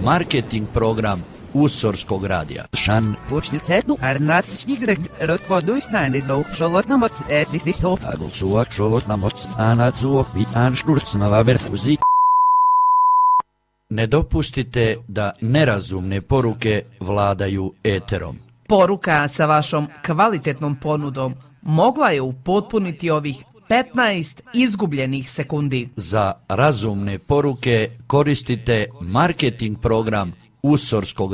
marketing program Usorskog radija. Šan. Počti setnu, arnatsnigret, rotvoduisnäänit louksolotnamots, etihtisof. Agulsuak solotnamots, anatsuof, vitanšturcnava verfuzi. Ne dopustite da nerazumne poruke vladaju eterom. Poruka sa vašom kvalitetnom ponudom mogla je upotpuniti ovih 15 izgubljenih sekundi. Za razumne poruke koristite marketing program Usorskog